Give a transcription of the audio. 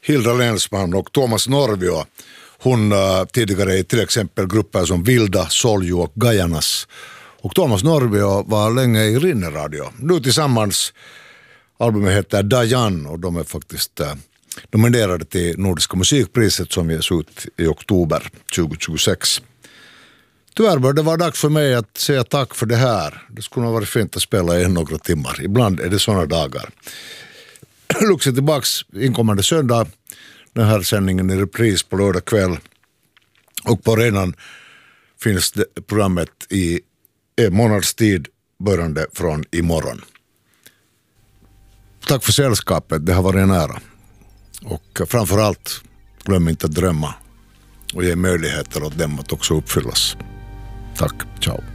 Hilda Länsman och Thomas Norvio. Hon tidigare i till exempel grupper som Vilda, Solju och Gajanas. Och Thomas Norvio var länge i Rinne-radio. Nu tillsammans, albumet heter Dajan och de är faktiskt nominerade till Nordiska musikpriset som ges ut i oktober 2026. Tyvärr bör det vara dags för mig att säga tack för det här. Det skulle ha varit fint att spela i några timmar. Ibland är det sådana dagar. Luxe tillbaks inkommande söndag. Den här sändningen i repris på lördag kväll. Och på arenan finns det programmet i en månads tid börjande från imorgon. Tack för sällskapet, det har varit en ära. Och framförallt, glöm inte att drömma och ge möjligheter åt dem att också uppfyllas. Tack, ciao.